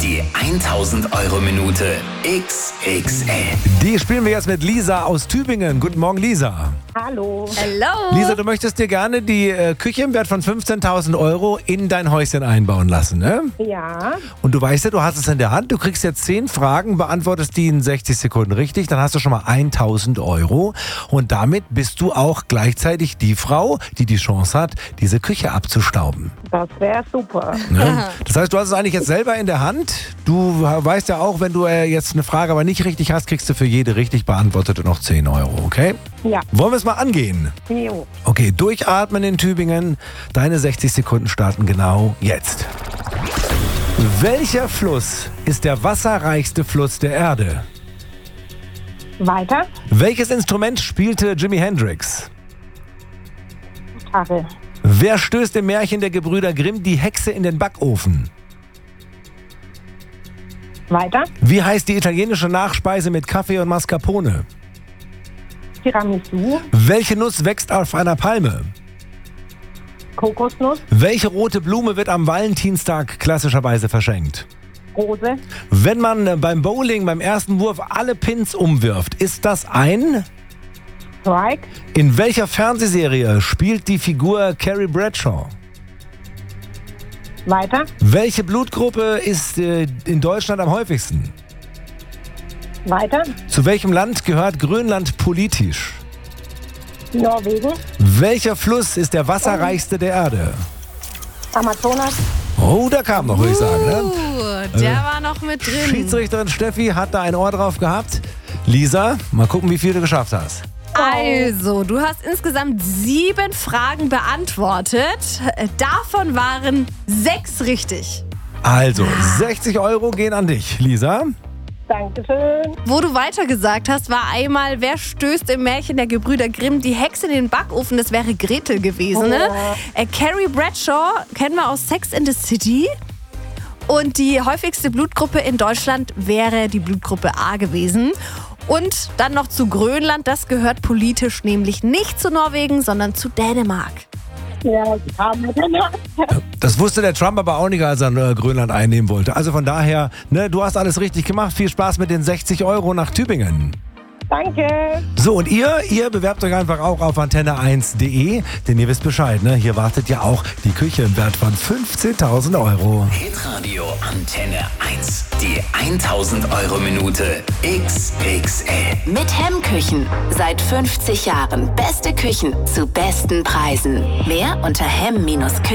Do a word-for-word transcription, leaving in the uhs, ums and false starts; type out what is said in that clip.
Die tausend Euro Minute X X L. Die spielen wir jetzt mit Lisa aus Tübingen. Guten Morgen, Lisa. Hallo. Hello. Lisa, du möchtest dir gerne die äh, Küche im Wert von fünfzehntausend Euro in dein Häuschen einbauen lassen, ne? Ja. Und du weißt ja, du hast es in der Hand. Du kriegst jetzt zehn Fragen, beantwortest die in sechzig Sekunden richtig. Dann hast du schon mal tausend Euro. Und damit bist du auch gleichzeitig die Frau, die die Chance hat, diese Küche abzustauben. Das wäre super. Ne? Das heißt, du hast es eigentlich jetzt selber in der Hand. Du weißt ja auch, wenn du äh, jetzt eine Frage aber nicht richtig hast, kriegst du für jede richtig beantwortete noch zehn Euro, okay? Ja. Wollen wir es mal angehen? Jo. Okay, durchatmen in Tübingen. Deine sechzig Sekunden starten genau jetzt. Welcher Fluss ist der wasserreichste Fluss der Erde? Weiter. Welches Instrument spielte Jimi Hendrix? Gitarre. Wer stößt im Märchen der Gebrüder Grimm die Hexe in den Backofen? Weiter. Wie heißt die italienische Nachspeise mit Kaffee und Mascarpone? Tiramisu. Welche Nuss wächst auf einer Palme? Kokosnuss. Welche rote Blume wird am Valentinstag klassischerweise verschenkt? Rose. Wenn man beim Bowling beim ersten Wurf alle Pins umwirft, ist das ein? Strike. In welcher Fernsehserie spielt die Figur Carrie Bradshaw? Weiter. Welche Blutgruppe ist äh, in Deutschland am häufigsten? Weiter. Zu welchem Land gehört Grönland politisch? Norwegen. Welcher Fluss ist der wasserreichste der Erde? Amazonas. Oh, da kam noch, würde ich sagen. Ne? Uh, der war noch mit drin. Schiedsrichterin Steffi hat da ein Ohr drauf gehabt. Lisa, mal gucken, wie viel du geschafft hast. Also, du hast insgesamt sieben Fragen beantwortet. Davon waren sechs richtig. Also, sechzig Euro gehen an dich, Lisa. Dankeschön. Wo du weitergesagt hast, war einmal, wer stößt im Märchen der Gebrüder Grimm die Hexe in den Backofen? Das wäre Gretel gewesen, ne? Äh, Carrie Bradshaw kennen wir aus Sex in the City. Und die häufigste Blutgruppe in Deutschland wäre die Blutgruppe A gewesen. Und dann noch zu Grönland, das gehört politisch nämlich nicht zu Norwegen, sondern zu Dänemark. Ja, haben wir danach. Das wusste der Trump aber auch nicht, als er äh, Grönland einnehmen wollte. Also von daher, ne, du hast alles richtig gemacht. Viel Spaß mit den sechzig Euro nach Tübingen. Danke. So, und ihr, ihr bewerbt euch einfach auch auf antenne eins punkt de, denn ihr wisst Bescheid, ne? Hier wartet ja auch die Küche im Wert von fünfzehntausend Euro. Hitradio Antenne eins. Die tausend Euro Minute X X L. Mit Hemmküchen. Seit fünfzig Jahren. Beste Küchen zu besten Preisen. Mehr unter hemm Bindestrich